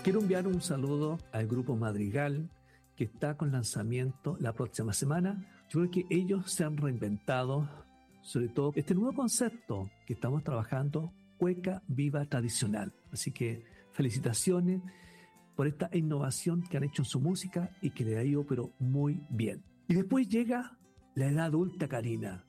Quiero enviar un saludo al Grupo Madrigal, que está con lanzamiento la próxima semana. Yo creo que ellos se han reinventado, sobre todo este nuevo concepto que estamos trabajando, Cueca Viva Tradicional. Así que felicitaciones por esta innovación que han hecho en su música y que le ha ido pero muy bien. Y después llega la edad adulta, Karina.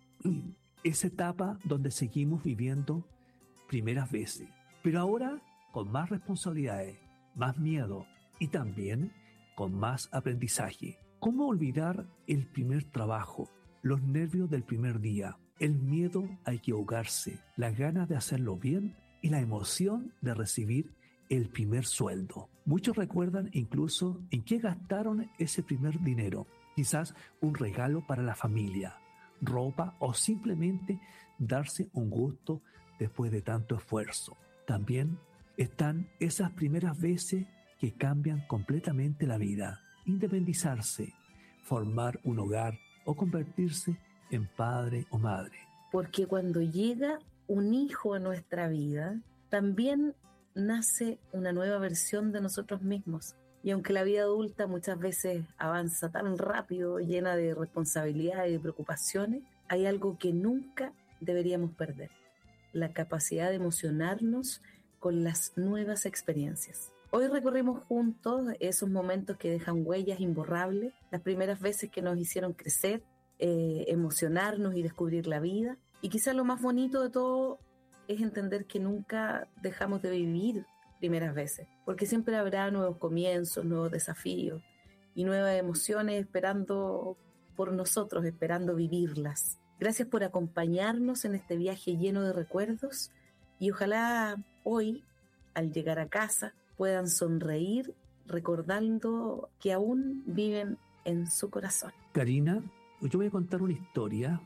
Esa etapa donde seguimos viviendo primeras veces, pero ahora con más responsabilidades, más miedo y también con más aprendizaje. ¿Cómo olvidar el primer trabajo, los nervios del primer día, el miedo a equivocarse, las ganas de hacerlo bien y la emoción de recibir el primer sueldo? Muchos recuerdan incluso en qué gastaron ese primer dinero. Quizás un regalo para la familia, ropa o simplemente darse un gusto después de tanto esfuerzo. También están esas primeras veces que cambian completamente la vida. Independizarse, formar un hogar o convertirse en padre o madre. Porque cuando llega un hijo a nuestra vida, también nace una nueva versión de nosotros mismos. Y aunque la vida adulta muchas veces avanza tan rápido, llena de responsabilidades y de preocupaciones, hay algo que nunca deberíamos perder: la capacidad de emocionarnos con las nuevas experiencias. Hoy recorrimos juntos esos momentos que dejan huellas imborrables, las primeras veces que nos hicieron crecer, emocionarnos y descubrir la vida. Y quizás lo más bonito de todo es entender que nunca dejamos de vivir primeras veces, porque siempre habrá nuevos comienzos, nuevos desafíos y nuevas emociones esperando por nosotros, esperando vivirlas. Gracias por acompañarnos en este viaje lleno de recuerdos y ojalá hoy, al llegar a casa, puedan sonreír recordando que aún viven en su corazón. Karina, yo voy a contar una historia.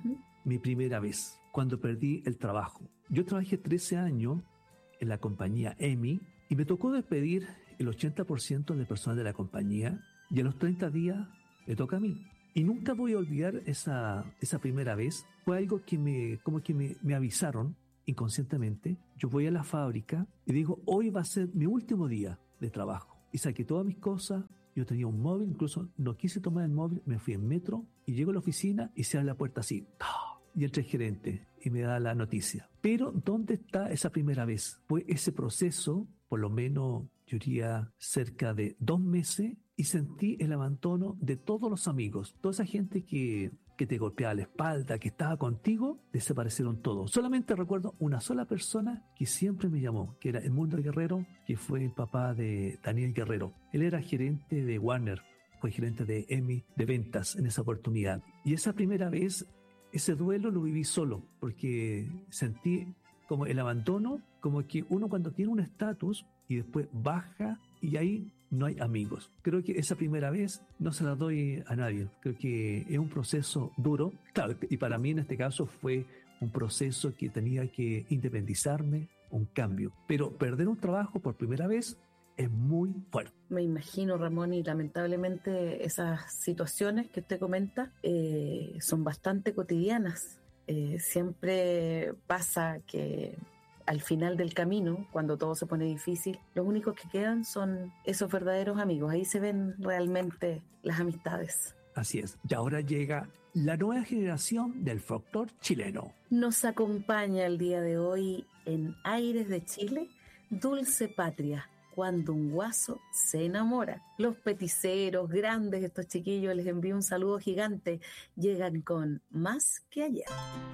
Mi primera vez, cuando perdí el trabajo. Yo trabajé 13 años en la compañía EMI y me tocó despedir el 80% del personal de la compañía y a los 30 días me toca a mí. Y nunca voy a olvidar esa primera vez. Fue algo que me avisaron inconscientemente. Yo voy a la fábrica y digo, hoy va a ser mi último día de trabajo. Y saqué todas mis cosas. Yo tenía un móvil, incluso no quise tomar el móvil, me fui en metro y llego a la oficina y se abre la puerta así. Y entra el gerente y me da la noticia. Pero, ¿dónde está esa primera vez? Fue ese proceso, por lo menos, yo diría, cerca de 2 meses, y sentí el abandono de todos los amigos. Toda esa gente que te golpeaba la espalda, que estaba contigo, desaparecieron todos. Solamente recuerdo una sola persona que siempre me llamó, que era Edmundo Guerrero, que fue el papá de Daniel Guerrero. Él era gerente de Warner, fue gerente de EMI de ventas en esa oportunidad. Y esa primera vez, ese duelo lo viví solo, porque sentí como el abandono, como que uno cuando tiene un estatus y después baja y ahí no hay amigos. Creo que esa primera vez no se la doy a nadie. Creo que es un proceso duro. Claro, y para mí en este caso fue un proceso que tenía que independizarme, un cambio. Pero perder un trabajo por primera vez es muy fuerte. Me imagino, Ramón, y lamentablemente esas situaciones que usted comenta son bastante cotidianas. Siempre pasa que al final del camino, cuando todo se pone difícil, los únicos que quedan son esos verdaderos amigos. Ahí se ven realmente las amistades. Así es. Y ahora llega la nueva generación del folclore chileno. Nos acompaña el día de hoy en Aires de Chile, Dulce Patria, cuando un guaso se enamora. Los peticeros, grandes estos chiquillos, les envío un saludo gigante. Llegan con Más que ayer.